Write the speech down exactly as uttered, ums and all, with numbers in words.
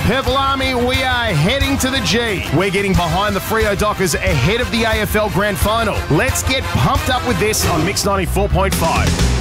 Purple Army, we are heading to the G. We're getting behind the Freo Dockers ahead of the A F L Grand Final. Let's get pumped up with this on Mix ninety-four point five.